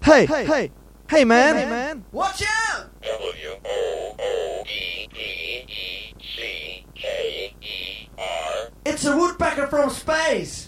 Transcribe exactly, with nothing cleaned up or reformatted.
Hey, hey, hey, man. Hey, man. Watch out! W O O E E E C K E R. It's a woodpecker from space.